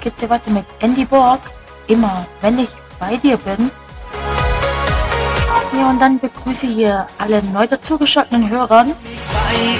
jetzt geht's ja weiter mit Andy Borg. Immer, wenn ich bei dir bin. Ja, und dann begrüße ich hier alle neu dazugeschalteten Hörern.